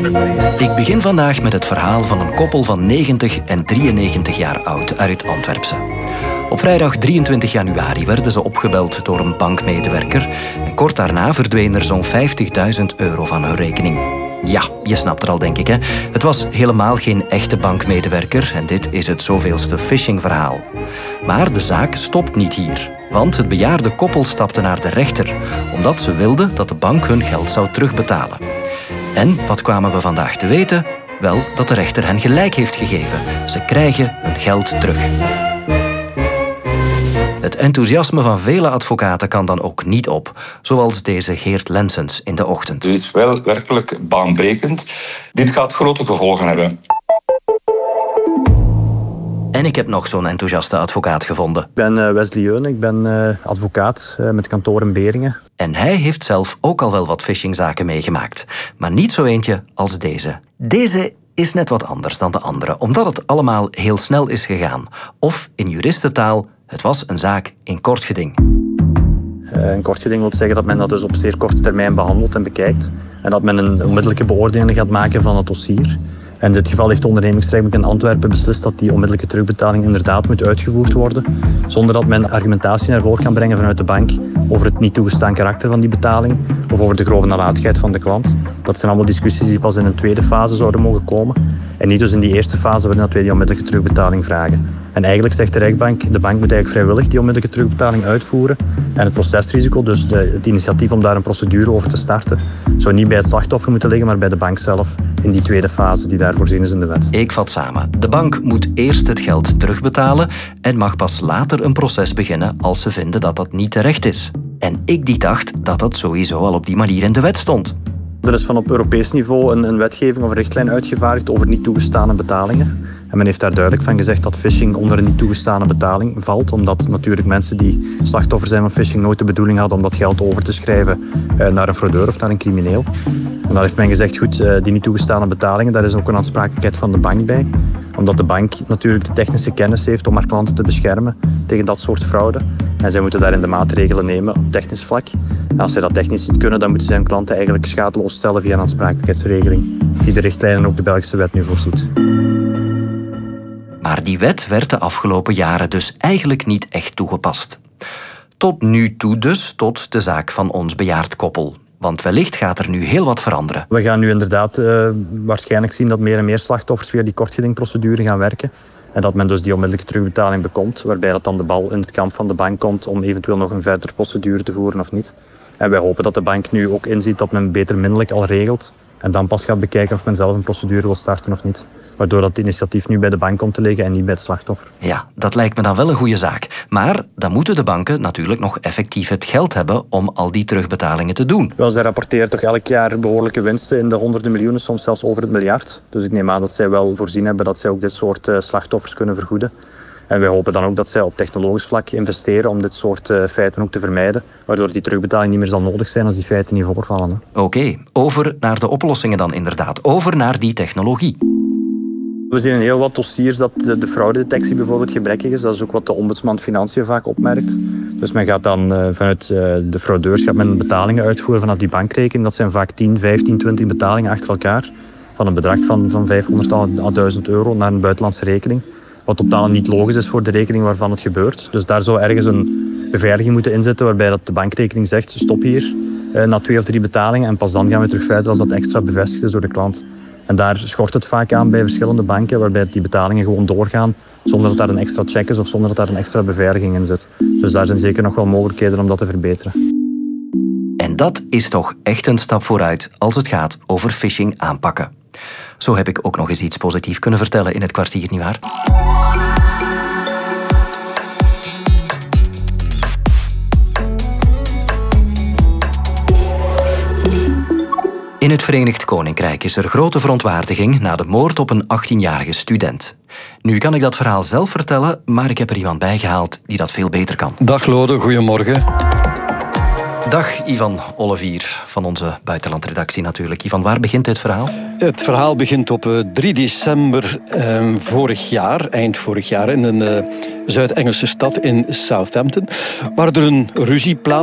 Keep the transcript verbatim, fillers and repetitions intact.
Ik begin vandaag met het verhaal van een koppel van negentig en drieënnegentig jaar oud uit Antwerpse. Op vrijdag drieëntwintig januari werden ze opgebeld door een bankmedewerker en kort daarna verdween er zo'n vijftigduizend euro van hun rekening. Ja, je snapt er al, denk ik, hè. Het was helemaal geen echte bankmedewerker en dit is het zoveelste phishingverhaal. Maar de zaak stopt niet hier. Want het bejaarde koppel stapte naar de rechter, omdat ze wilden dat de bank hun geld zou terugbetalen. En wat kwamen we vandaag te weten? Wel, dat de rechter hen gelijk heeft gegeven. Ze krijgen hun geld terug. Het enthousiasme van vele advocaten kan dan ook niet op, zoals deze Geert Lensens in de ochtend. Het is wel werkelijk baanbrekend. Dit gaat grote gevolgen hebben. En ik heb nog zo'n enthousiaste advocaat gevonden. Ik ben Wesley Jeune, ik ben advocaat met kantoor in Beringen. En hij heeft zelf ook al wel wat phishingzaken meegemaakt. Maar niet zo eentje als deze. Deze is net wat anders dan de andere, omdat het allemaal heel snel is gegaan. Of in juristentaal, het was een zaak in kort geding. Een kort geding wil zeggen dat men dat dus op zeer korte termijn behandelt en bekijkt. En dat men een onmiddellijke beoordeling gaat maken van het dossier. En in dit geval heeft de ondernemingsrechtbank in Antwerpen beslist dat die onmiddellijke terugbetaling inderdaad moet uitgevoerd worden, zonder dat men argumentatie naar voren kan brengen vanuit de bank over het niet toegestaan karakter van die betaling of over de grove nalatigheid van de klant. Dat zijn allemaal discussies die pas in een tweede fase zouden mogen komen en niet dus in die eerste fase waarin dat wij die onmiddellijke terugbetaling vragen. En eigenlijk zegt de rechtbank, de bank moet eigenlijk vrijwillig die onmiddellijke terugbetaling uitvoeren en het procesrisico, dus de, het initiatief om daar een procedure over te starten, zou niet bij het slachtoffer moeten liggen, maar bij de bank zelf in die tweede fase die daar voorzien is in de wet. Ik vat samen. De bank moet eerst het geld terugbetalen en mag pas later een proces beginnen als ze vinden dat dat niet terecht is. En ik die dacht dat dat sowieso al op die manier in de wet stond. Er is van op Europees niveau een, een wetgeving of een richtlijn uitgevaardigd over niet toegestane betalingen. En men heeft daar duidelijk van gezegd dat phishing onder een niet toegestane betaling valt, omdat natuurlijk mensen die slachtoffer zijn van phishing nooit de bedoeling hadden om dat geld over te schrijven naar een fraudeur of naar een crimineel. En daar heeft men gezegd, goed, die niet toegestane betalingen, daar is ook een aansprakelijkheid van de bank bij. Omdat de bank natuurlijk de technische kennis heeft om haar klanten te beschermen tegen dat soort fraude. En zij moeten daarin de maatregelen nemen op technisch vlak. En als zij dat technisch niet kunnen, dan moeten zij hun klanten eigenlijk schadeloos stellen via een aansprakelijkheidsregeling, die de richtlijnen en ook de Belgische wet nu voorziet. Maar die wet werd de afgelopen jaren dus eigenlijk niet echt toegepast. Tot nu toe dus, tot de zaak van ons bejaard koppel. Want wellicht gaat er nu heel wat veranderen. We gaan nu inderdaad uh, waarschijnlijk zien dat meer en meer slachtoffers via die kortgedingprocedure gaan werken. En dat men dus die onmiddellijke terugbetaling bekomt, waarbij dat dan de bal in het kamp van de bank komt om eventueel nog een verdere procedure te voeren of niet. En wij hopen dat de bank nu ook inziet dat men beter middelijk al regelt en dan pas gaat bekijken of men zelf een procedure wil starten of niet. Waardoor dat initiatief nu bij de bank komt te liggen en niet bij het slachtoffer. Ja, dat lijkt me dan wel een goede zaak. Maar dan moeten de banken natuurlijk nog effectief het geld hebben om al die terugbetalingen te doen. Wel, zij rapporteren toch elk jaar behoorlijke winsten in de honderden miljoenen, soms zelfs over het miljard. Dus ik neem aan dat zij wel voorzien hebben dat zij ook dit soort uh, slachtoffers kunnen vergoeden. En wij hopen dan ook dat zij op technologisch vlak investeren om dit soort uh, feiten ook te vermijden, waardoor die terugbetaling niet meer zal nodig zijn als die feiten niet voorvallen. Oké, okay, over naar de oplossingen dan inderdaad. Over naar die technologie. We zien in heel wat dossiers dat de, de fraudedetectie bijvoorbeeld gebrekkig is. Dat is ook wat de ombudsman Financiën vaak opmerkt. Dus men gaat dan uh, vanuit uh, de fraudeurs gaat men betalingen uitvoeren vanaf die bankrekening. Dat zijn vaak tien, vijftien, twintig betalingen achter elkaar. Van een bedrag van, van vijfhonderd à duizend euro naar een buitenlandse rekening. Wat totaal niet logisch is voor de rekening waarvan het gebeurt. Dus daar zou ergens een beveiliging moeten inzetten waarbij dat de bankrekening zegt stop hier uh, na twee of drie betalingen en pas dan gaan we terug verder als dat extra bevestigd is door de klant. En daar schort het vaak aan bij verschillende banken, waarbij die betalingen gewoon doorgaan zonder dat daar een extra check is of zonder dat daar een extra beveiliging in zit. Dus daar zijn zeker nog wel mogelijkheden om dat te verbeteren. En dat is toch echt een stap vooruit als het gaat over phishing aanpakken. Zo heb ik ook nog eens iets positiefs kunnen vertellen in het kwartier, nietwaar? In het Verenigd Koninkrijk is er grote verontwaardiging na de moord op een achttienjarige student. Nu kan ik dat verhaal zelf vertellen, maar ik heb er iemand bijgehaald die dat veel beter kan. Dag Lode, goedemorgen. Dag Ivan Olivier van onze buitenlandredactie natuurlijk. Ivan, waar begint dit verhaal? Het verhaal begint op drie december eh, vorig jaar, eind vorig jaar, in een uh, Zuid-Engelse stad in Southampton, waar er een ruzie plaatsvond.